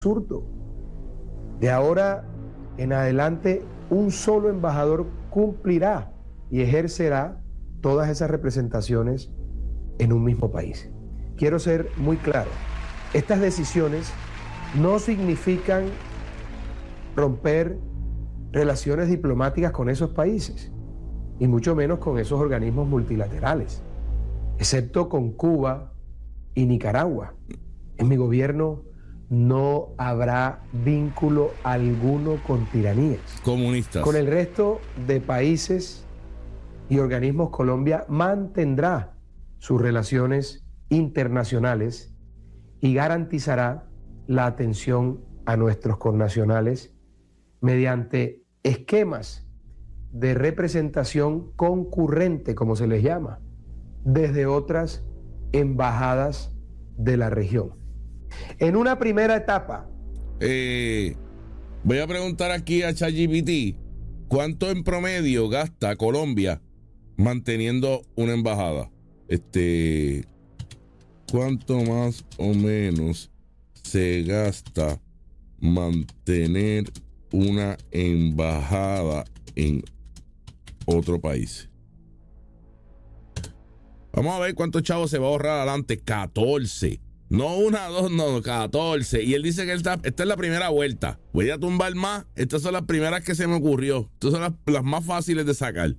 absurdo. De ahora en adelante, un solo embajador cumplirá y ejercerá todas esas representaciones en un mismo país. Quiero ser muy claro, estas decisiones no significan romper relaciones diplomáticas con esos países, y mucho menos con esos organismos multilaterales, excepto con Cuba y Nicaragua. En mi gobierno no habrá vínculo alguno con tiranías. Comunistas. Con el resto de países y organismos, Colombia mantendrá sus relaciones internacionales y garantizará la atención a nuestros connacionales mediante esquemas de representación concurrente, como se les llama, desde otras embajadas de la región. En una primera etapa, voy a preguntar aquí a ChatGPT, ¿cuánto en promedio gasta Colombia manteniendo una embajada? ¿Cuánto más o menos se gasta mantener una embajada en otro país? Vamos a ver cuántos chavos se va a ahorrar adelante. 14. No una, dos, no, 14. Y él dice que esta es la primera vuelta. Voy a tumbar más. Estas son las primeras que se me ocurrió. Estas son las más fáciles de sacar.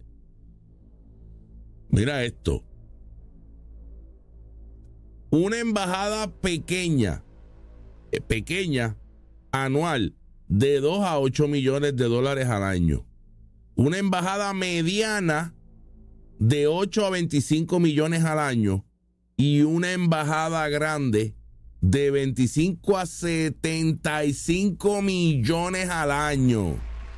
Mira esto. Una embajada pequeña, anual, de 2 a 8 millones de dólares al año. Una embajada mediana de 8 a 25 millones al año. Y una embajada grande de 25 a 75 millones al año.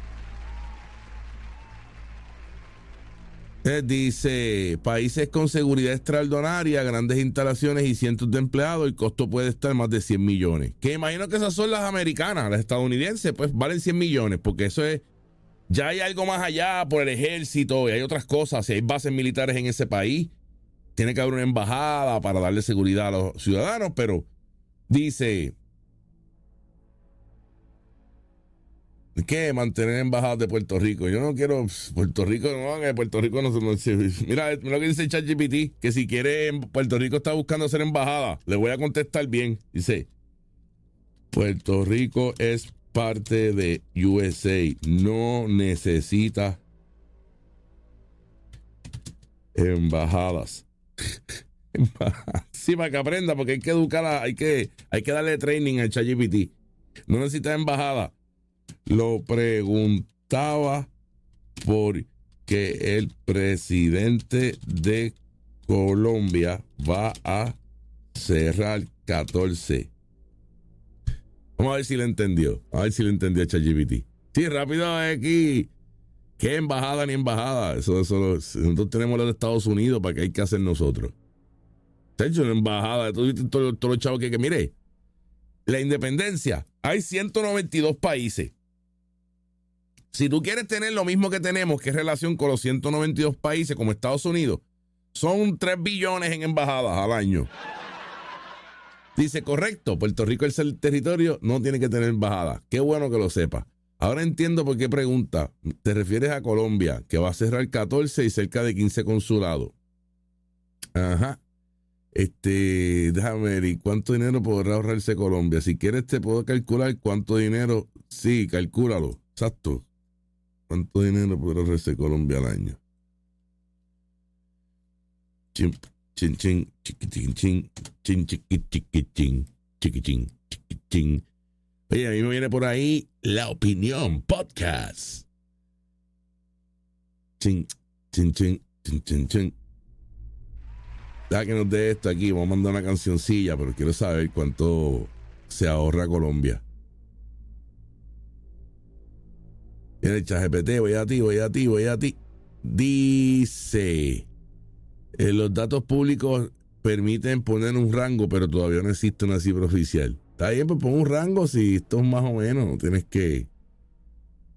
Dice, países con seguridad extraordinaria, grandes instalaciones y cientos de empleados, el costo puede estar más de 100 millones. Que imagino que esas son las americanas, las estadounidenses, pues valen 100 millones, porque eso es, ya hay algo más allá por el ejército y hay otras cosas, si hay bases militares en ese país, tiene que haber una embajada para darle seguridad a los ciudadanos, pero dice que mantener embajadas de Puerto Rico. Yo no quiero Puerto Rico, no, Puerto Rico no. Mira lo que dice ChatGPT, que si quiere Puerto Rico está buscando hacer embajada. Le voy a contestar bien. Dice, Puerto Rico es parte de USA, no necesita embajadas. Sí, para que aprenda, porque hay que educarla, hay que darle training al ChatGPT. No necesita embajada. Lo preguntaba porque el presidente de Colombia va a cerrar 14. Vamos a ver si le entendió. A ver si le entendió a ChatGPT. Sí, rápido aquí. ¿Qué embajada ni embajada? Eso nosotros tenemos los de Estados Unidos, ¿para qué hay que hacer nosotros? Se ha hecho una embajada. Todos los chavos que mire, la independencia. Hay 192 países. Si tú quieres tener lo mismo que tenemos, que es relación con los 192 países como Estados Unidos, son 3 billones en embajadas al año. Dice, correcto, Puerto Rico es el territorio, no tiene que tener embajada. Qué bueno que lo sepa. Ahora entiendo por qué pregunta. Te refieres a Colombia, que va a cerrar 14 y cerca de 15 consulados. Ajá. Déjame ver, ¿y cuánto dinero podrá ahorrarse Colombia? Si quieres te puedo calcular cuánto dinero. Sí, calcúlalo. Exacto. ¿Cuánto dinero podrá ahorrarse Colombia al año? Chin, chin, chin, chiquitín, chin, chin, chiquitín, chiquitín, chiquitín. Oye, a mí me viene por ahí La Opinión Podcast. Chin, chin, chin, chin, chin, chin. Deja que nos dé esto aquí. Vamos a mandar una cancioncilla, pero quiero saber cuánto se ahorra Colombia. Viene el ChatGPT, voy a ti. Dice, los datos públicos permiten poner un rango, pero todavía no existe una cifra oficial. Está bien, pues pon un rango si esto es más o menos. No tienes que